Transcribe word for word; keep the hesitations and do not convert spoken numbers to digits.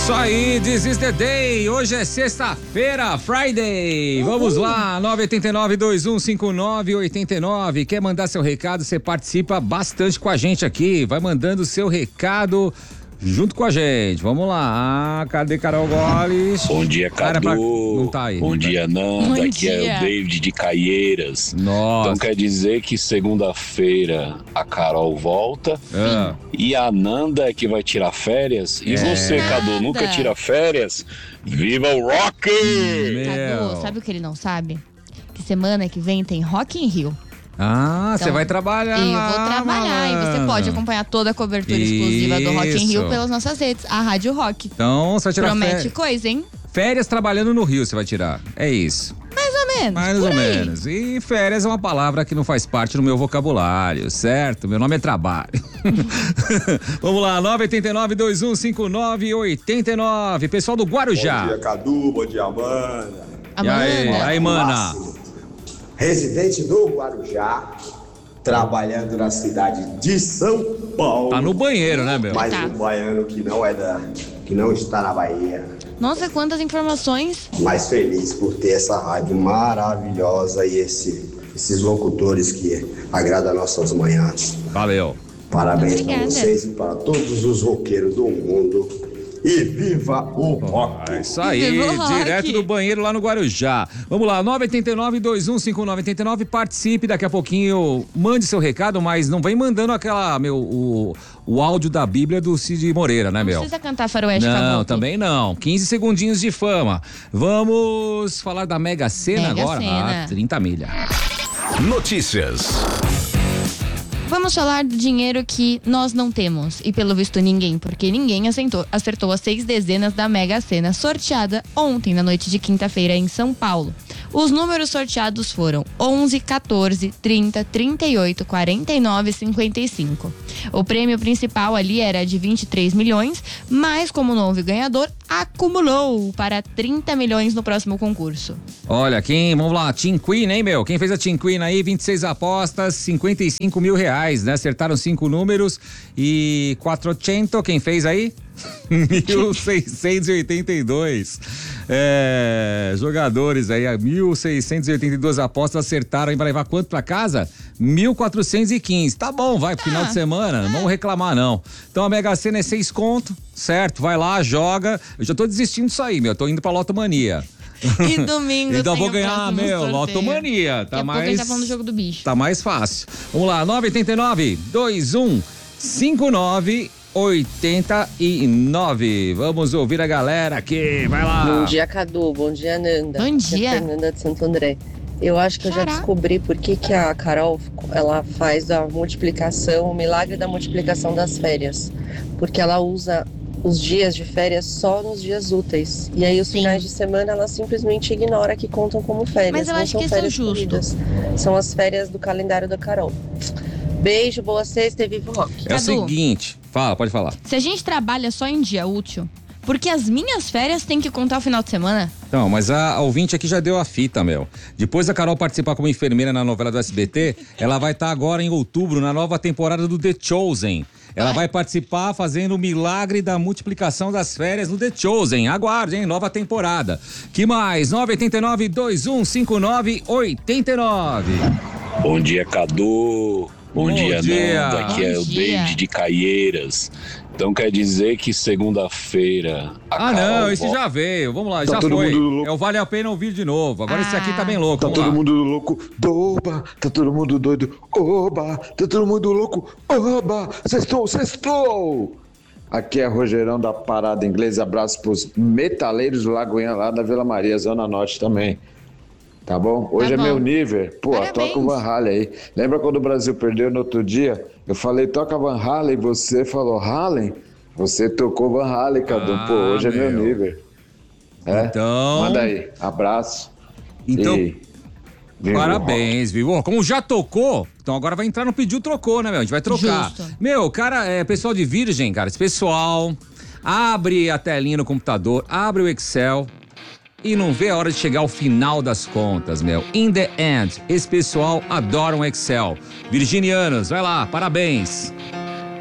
Isso aí, This is the day. Hoje é sexta-feira, Friday. Uhum. Vamos lá, nove oito nove, dois um cinco nove, oito nove. Quer mandar seu recado? Você participa bastante com a gente aqui. Vai mandando seu recado junto com a gente. Vamos lá. Ah, cadê Carol Goles? Bom dia, Cadu. Pra... Não tá aí. Bom não dia, tá... Nanda. Bom Aqui dia. É o David de Caieiras. Nossa. Então quer dizer que segunda-feira a Carol volta é. E a Nanda é que vai tirar férias. E é. Você, Cadu, nunca tira férias? Viva o rock! Cadu, sabe o que ele não sabe? Que semana que vem tem Rock in Rio. Ah, você então, vai trabalhar. Eu vou trabalhar mano. E você pode acompanhar toda a cobertura Isso. exclusiva do Rock in Rio pelas nossas redes, a Rádio Rock. Então, você vai tirar Promete férias. coisa, hein? Férias trabalhando no Rio você vai tirar, é isso. Mais ou menos. Mais ou aí. menos. E férias é uma palavra que não faz parte do meu vocabulário, certo? Meu nome é trabalho. Vamos lá, nove oito nove, dois um cinco nove, oito nove. Pessoal do Guarujá. Bom dia, Cadu. Bom dia, Amanda. E aí, aí, mana? Residente do Guarujá, trabalhando na cidade de São Paulo. Tá no banheiro, né, meu? Mais tá. um baiano que não é da, que não está na Bahia. Nossa, quantas informações. Mais feliz por ter essa rádio maravilhosa e esse, esses locutores que agradam nossas manhãs. Valeu. Parabéns para vocês e para todos os roqueiros do mundo. E viva o rock! É isso aí, direto do banheiro lá no Guarujá. Vamos lá, nove oito nove, dois um cinco nove, oito nove, participe daqui a pouquinho, mande seu recado, mas não vem mandando aquela, meu, o, o áudio da Bíblia do Cid Moreira, né, não meu? Não precisa cantar Faroeste Não, Caboclo. também não, quinze segundinhos de fama. Vamos falar da Mega Sena Mega agora? Sena. Ah, trinta milha. Notícias. Vamos falar do dinheiro que nós não temos e pelo visto ninguém, porque ninguém acertou, acertou as seis dezenas da Mega Sena sorteada ontem na noite de quinta-feira em São Paulo. Os números sorteados foram onze, quatorze, trinta, trinta e oito, quarenta e nove e cinquenta e cinco. O prêmio principal ali era de vinte e três milhões, mas como não houve ganhador, acumulou para trinta milhões no próximo concurso. Olha, quem, vamos lá, Team Queen, hein, meu? Quem fez a Team Queen aí, vinte e seis apostas, cinquenta e cinco mil reais, né? Acertaram cinco números e quatrocentos, quem fez aí? mil seiscentos e oitenta e dois é, jogadores aí, mil seiscentos e oitenta e duas apostas acertaram e vai levar quanto pra casa? mil quatrocentos e quinze. Tá bom, vai pro final de semana, não vamos reclamar não. Então a Mega Sena é seis conto, certo? Vai lá, joga. Eu já tô desistindo disso aí, meu, tô indo pra Lotomania. E domingo então tem vou ganhar, meu, sorteio. Lotomania. Tá Daqui a mais. pouco a gente tá falando do jogo do bicho. Tá mais fácil. Vamos lá, nove oito nove, dois um cinco nove, oito nove. Vamos ouvir a galera aqui, vai lá. Bom dia, Cadu. Bom dia, Nanda. Bom dia. Aqui é Fernanda de Santo André. Eu acho que eu já descobri por que que a Carol, ela faz a multiplicação, o milagre da multiplicação das férias. Porque ela usa os dias de férias só nos dias úteis. E aí os Sim. finais de semana ela simplesmente ignora que contam como férias. Mas eu não acho são que isso é férias justo. corridas. São as férias do calendário da Carol. Beijo, boa sexta e viva o rock. É Cadu, o seguinte, fala, pode falar. Se a gente trabalha só em dia útil, porque as minhas férias têm que contar o final de semana? Não, mas a, a ouvinte aqui já deu a fita, meu. Depois da Carol participar como enfermeira na novela do S B T, ela vai estar tá agora em outubro na nova temporada do The Chosen. Ela vai participar fazendo o milagre da multiplicação das férias no The Chosen. Aguarde, hein? Nova temporada. Que mais? nove oito nove, dois um cinco nove, oito nove. Bom dia, Cadu. Bom, Bom dia, dia, Nanda. Aqui Bom é o dia. David de Caieiras. Então quer dizer que segunda-feira a Ah, Carol não, esse volta. já veio. Vamos lá, Tá já todo foi. mundo louco. É o Vale a Pena Ouvir de novo. Agora Ah. esse aqui tá bem louco. Tá Vamos todo lá. mundo louco, oba, tá todo mundo doido, oba, tá todo mundo louco, oba, sextou, sextou. Aqui é Rogerão da Parada Inglesa, abraço pros metaleiros do Lagoinha lá da Vila Maria, Zona Norte também. Tá bom? Hoje Tá é bom. meu nível. Pô, Parabéns. toca o Van Halen aí. Lembra quando o Brasil perdeu no outro dia? Eu falei, toca Van Halen, você falou, Halen? Você tocou Van Halen, Cadu. Ah, Pô, hoje é meu meu. nível. É? Então- Manda aí, abraço. Então- E... viva o Parabéns, viu? Ó, como já tocou, então agora vai entrar no pediu trocou, né, meu? A gente vai trocar. Justo. Meu, cara, é pessoal de Virgem, cara. Esse pessoal abre a telinha no computador, abre o Excel e não vê a hora de chegar ao final das contas, meu. In the end, esse pessoal adora um Excel. Virginianos, vai lá, parabéns.